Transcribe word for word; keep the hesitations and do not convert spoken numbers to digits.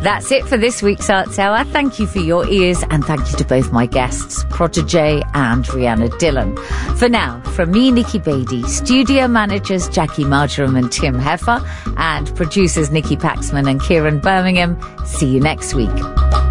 That's it for this week's Arts Hour. Thank you for your ears, and thank you to both my guests, Protégé and Rhianna Dillon. For now, from me, Nikki Beattie, studio managers Jackie Marjoram and Tim Heffer, and producers Nikki Paxman and Kieran Birmingham, see you next week.